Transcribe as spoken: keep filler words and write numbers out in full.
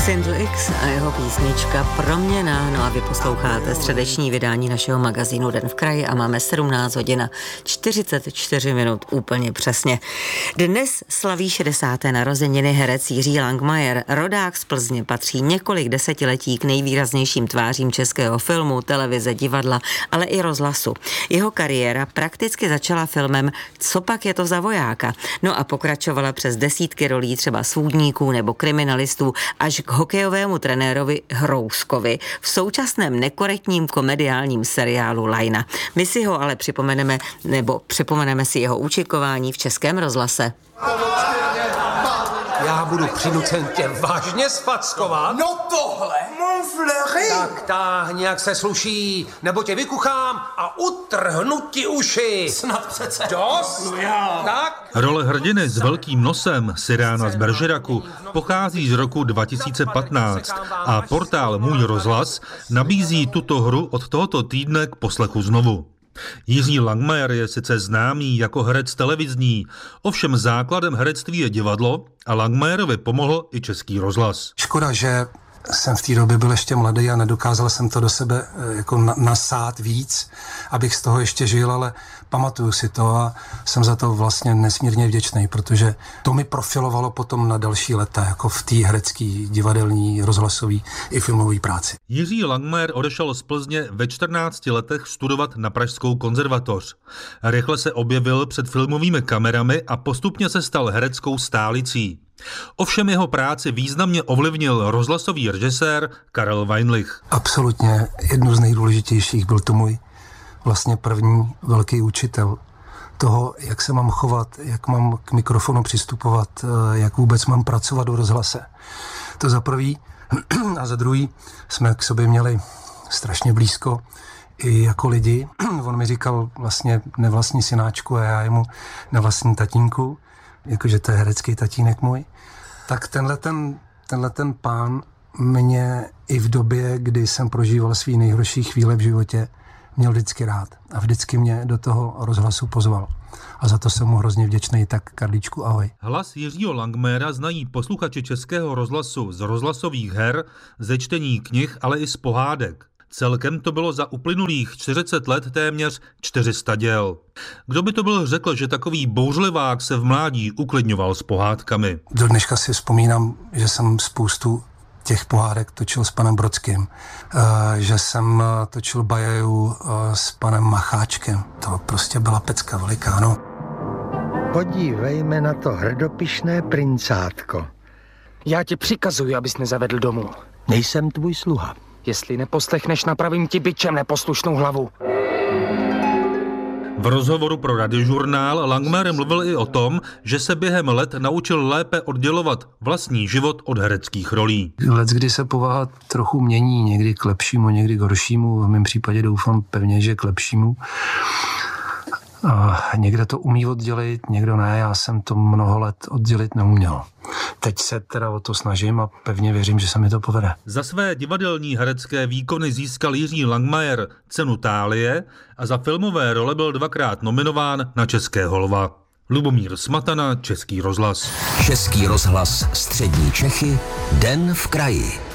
Single X a jeho písnička Proměna. No a vy posloucháte středeční vydání našeho magazínu Den v kraji a máme sedmnáct hodin a čtyřicet čtyři minut úplně přesně. Dnes slaví šedesáté narozeniny herec Jiří Langmajer. Rodák z Plzně, patří několik desetiletí k nejvýraznějším tvářím českého filmu, televize, divadla, ale i rozhlasu. Jeho kariéra prakticky začala filmem Copak je to za vojáka? No a pokračovala přes desítky rolí třeba svůdníků nebo kriminalistů až k hokejovému trenérovi Hrouskovi v současném nekorektním komediálním seriálu Lajna. My si ho ale připomeneme, nebo připomeneme si jeho účinkování v Českém rozhlase. Já budu přinucen tě vážně sfackovat. No tohle, mon fleury. Tak táhni, jak se sluší, nebo tě vykuchám a utrhnu ti uši. Snad přece. Dost? No já. Tak? Role hrdiny s velkým nosem Cyriana z Bergeracu pochází z roku dva tisíce patnáct a portál Můj rozhlas nabízí tuto hru od tohoto týdne k poslechu znovu. Jiří Langmajer je sice známý jako herec televizní, ovšem základem herectví je divadlo a Langmajerovi pomohl i Český rozhlas. Škoda, že jsem v té době byl ještě mladý a nedokázal jsem to do sebe jako nasát víc, abych z toho ještě žil, ale pamatuju si to a jsem za to vlastně nesmírně vděčný, protože to mi profilovalo potom na další léta, jako v té herecké, divadelní, rozhlasové i filmové práci. Jiří Langmajer odešel z Plzně ve čtrnácti letech studovat na Pražskou konzervatoř. Rychle se objevil před filmovými kamerami a postupně se stal hereckou stálicí. Ovšem jeho práci významně ovlivnil rozhlasový režisér Karel Weinlich. Absolutně jednu z nejdůležitějších, byl to můj vlastně první velký učitel toho, jak se mám chovat, jak mám k mikrofonu přistupovat, jak vůbec mám pracovat do rozhlase. To za prvý a za druhý jsme k sobě měli strašně blízko i jako lidi. On mi říkal vlastně nevlastní synáčku a já jemu nevlastní tatínku, jakože to je herecký tatínek můj. Tak tenhle ten, tenhle ten pán mě i v době, kdy jsem prožíval svý nejhorší chvíle v životě, měl vždycky rád a vždycky mě do toho rozhlasu pozval. A za to jsem mu hrozně vděčný, tak Karlíčku, ahoj. Hlas Jiřího Langmayera znají posluchači Českého rozhlasu z rozhlasových her, ze čtení knih, ale i z pohádek. Celkem to bylo za uplynulých čtyřicet let téměř čtyři sta děl. Kdo by to byl řekl, že takový bouřlivák se v mládí uklidňoval s pohádkami? Do dneška si vzpomínám, že jsem spoustu těch pohádek točil s panem Brodským, že jsem točil Bajaju s panem Macháčkem. To prostě byla pecka veliká, no. Podívejme na to hrdopišné princátko. Já ti přikazuji, abys nezavedl domů. Nejsem tvůj sluha. Jestli neposlechneš, napravím ti bičem neposlušnou hlavu. V rozhovoru pro Radiožurnál Langmajer mluvil i o tom, že se během let naučil lépe oddělovat vlastní život od hereckých rolí. Let, kdy se povaha trochu mění, někdy k lepšímu, někdy k horšímu, v mém případě doufám pevně, že k lepšímu. A někdo to umí oddělit, někdo ne, já jsem to mnoho let oddělit neuměl. Teď se teda o to snažím a pevně věřím, že se mi to povede. Za své divadelní herecké výkony získal Jiří Langmajer cenu Thálie a za filmové role byl dvakrát nominován na Českého lva. Lubomír Smatana, Český rozhlas. Český rozhlas Střední Čechy, Den v kraji.